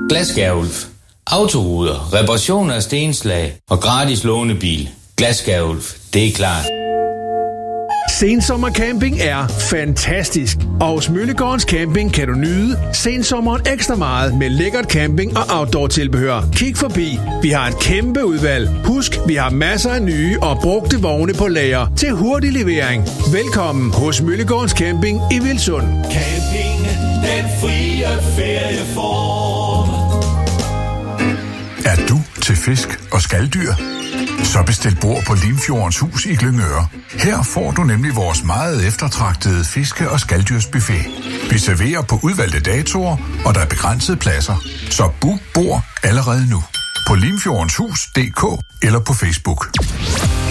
Glasskærulf. Autoruder, reparation af stenslag og gratis lånebil. Glasskærulf, det er klart. Sensommercamping er fantastisk, og hos Møllegårdens Camping kan du nyde sensommeren ekstra meget med lækkert camping og outdoor-tilbehør. Kig forbi, vi har et kæmpe udvalg. Husk, vi har masser af nye og brugte vogne på lager til hurtig levering. Velkommen hos Møllegårdens Camping i Vilsund. Camping, den frie ferieform. Er du til fisk og skaldyr? Så bestil bord på Limfjordens Hus i Glyngøre. Her får du nemlig vores meget eftertragtede fiske- og skalddyrsbuffet. Vi serverer på udvalgte datoer, og der er begrænsede pladser. Så book bord allerede nu på limfjordenshus.dk eller på Facebook.